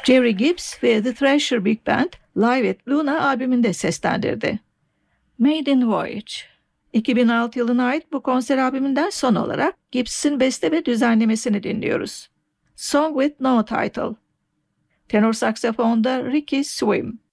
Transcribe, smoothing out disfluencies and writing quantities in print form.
Jerry Gibbs ve The Thrasher Big Band Live at Luna albümünde seslendirdi. Maiden Voyage 2006 yılına ait bu konser albümünden son olarak Gibbs'in beste ve düzenlemesini dinliyoruz. Song with No Title. Tenor saksafonda Ricky Swim.